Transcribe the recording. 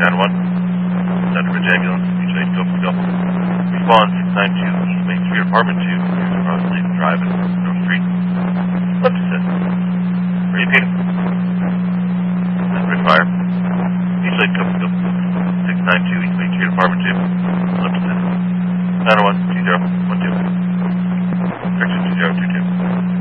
901. Center Ridge Ambulance, Beach Lake, go. Response 692 East Main Street, Apartment 2, Cross Lake Drive and Grove Street. Left assist. Repeat. Center Ridge Fire. Beach Lake, go. 692 East Main Street, Apartment 2, left assist. 901 2012. Section 2022.